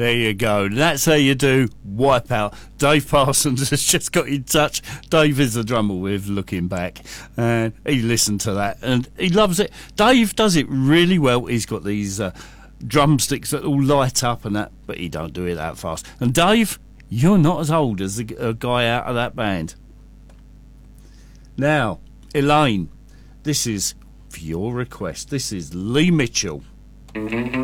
There you go. That's how you do Wipeout. Dave Parsons has just got in touch. Dave is the drummer with Looking Back. And he listened to that and he loves it. Dave does it really well. He's got these drumsticks that all light up and that, but he don't do it that fast. And Dave, you're not as old as the guy out of that band. Now, Elaine, this is for your request. This is Lee Mitchell.